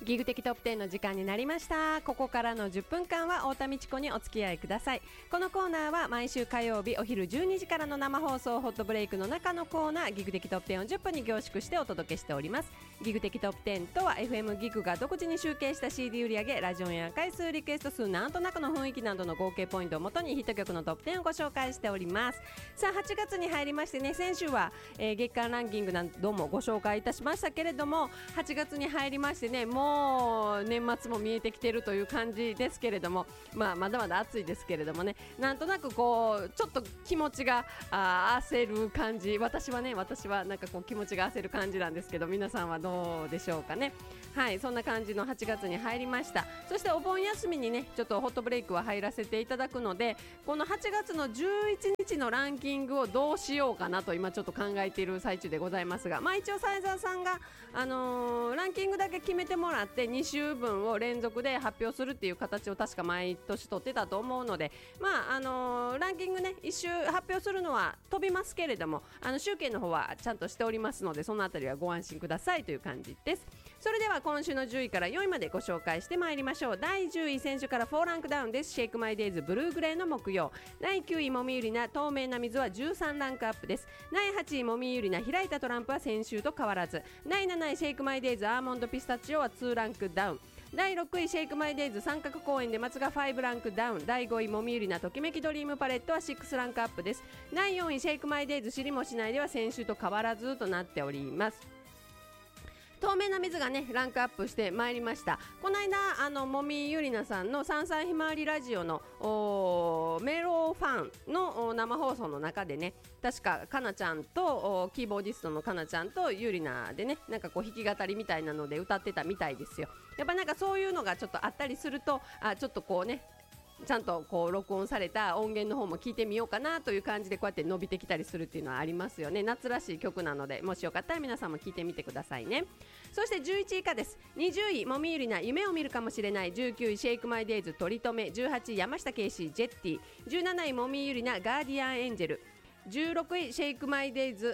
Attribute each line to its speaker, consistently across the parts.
Speaker 1: ギグ的トップ10の時間になりました。ここからの10分間は太田美智子にお付き合いください。このコーナーは毎週火曜日お昼12時からの生放送ホットブレイクの中のコーナー、ギグ的トップ10を10分に凝縮してお届けしております。ギグ的トップ10とは FM ギグが独自に集計した CD 売上、ラジオや回数、リクエスト数、なんとなくの雰囲気などの合計ポイントをもとにヒット曲のトップ10をご紹介しております。さあ8月に入りましてね、先週は、月間ランキングなどもご紹介いたしましたけれども、8月に入りましてね、もう年末も見えてきているという感じですけれども、まだまだ暑いですけれどもね、なんとなくこうちょっと気持ちが焦る感じ、私はなんかこう気持ちが焦る感じなんですけど、皆さんはどうでしょうかね。はい、そんな感じの8月に入りました。そしてお盆休みにね、ちょっとホットブレイクは入らせていただくので、この8月の11日のランキングをどうしようかなと今ちょっと考えている最中でございますが、一応斉沢さんが、ランキングだけ決めてもらって2週分を連続で発表するっていう形を確か毎年取ってたと思うので、ランキングね1週発表するのは飛びますけれども、集計の方はちゃんとしておりますので、そのあたりはご安心くださいという感じです。それでは今週の10位から4位までご紹介してまいりましょう。第10位、先週から4ランクダウンです。シェイクマイデイズブルーグレーの木曜。第9位、もみゆりな透明な水は13ランクアップです。第8位、もみゆりな開いたトランプは先週と変わらず。第7位、シェイクマイデイズアーモンドピスタチオは2ランクダウン。第6位、シェイクマイデイズ三角公園で松が5ランクダウン。第5位、もみゆりなときめきドリームパレットは6ランクアップです。第4位、シェイクマイデイズ知りもしないでは先週と変わらずとなっております。透明な水がねランクアップしてまいりました。この間もみゆりなさんの三歳ひまわりラジオのメロファンの生放送の中でね、確かかなちゃんとキーボーディストのかなちゃんとゆりなでね、なんかこう弾き語りみたいなので歌ってたみたいですよ。やっぱなんかそういうのがちょっとあったりすると、ちょっとこうねちゃんとこう録音された音源の方も聞いてみようかなという感じで、こうやって伸びてきたりするっていうのはありますよね。夏らしい曲なので、もしよかったら皆さんも聞いてみてくださいね。そして11位以下です。20位、もみゆりな夢を見るかもしれない。19位、シェイクマイデイズ取り留め。18位、山下圭司ジェッティ。17位、もみゆりなガーディアンエンジェル。16位シェイクマイデイズ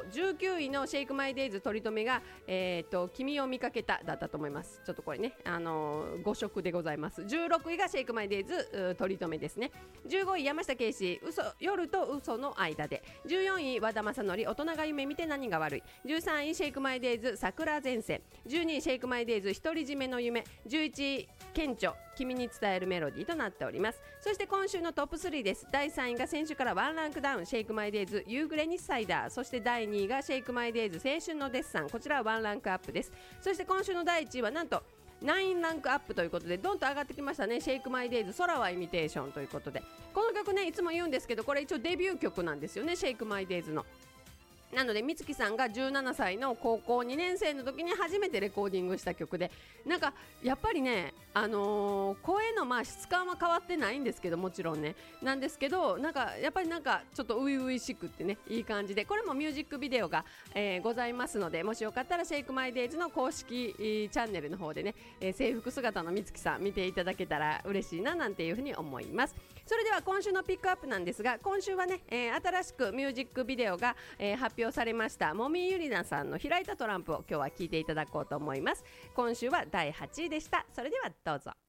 Speaker 1: 19位のシェイクマイデイズ取り留めが、君を見かけただったと思います。ちょっとこれね、誤色でございます。16位がシェイクマイデイズ取り留めですね。15位山下圭司夜と嘘の間で。14位和田正則大人が夢見て何が悪い。13位シェイクマイデイズ桜前線。12位シェイクマイデイズ独り占めの夢。11位顕著君に伝えるメロディーとなっております。そして今週のトップ3です。第3位が先週から1ランクダウン、シェイクマイデイズ夕暮れにサイダー。そして第2位がシェイクマイデイズ青春のデッサン、こちらは1ランクアップです。そして今週の第1位はなんと9ランクアップということで、どんと上がってきましたね。シェイクマイデイズ空はイミテーションということで、この曲ねいつも言うんですけど、これ一応デビュー曲なんですよね、シェイクマイデイズの。なので美月さんが17歳の高校2年生の時に初めてレコーディングした曲で、なんかやっぱりね、声の質感は変わってないんですけど、もちろんねなんですけど、なんかやっぱりなんかちょっと初々しくってね、いい感じで、これもミュージックビデオが、ございますので、もしよかったらシェイクマイデイズの公式、チャンネルの方でね、制服姿の美月さん見ていただけたら嬉しいななんていうふうに思います。それでは今週のピックアップなんですが、今週はね、新しくミュージックビデオが、発表されましたもみゆりなさんの開いたトランプを今日は聞いていただこうと思います。今週は第8位でした。それではどうぞ。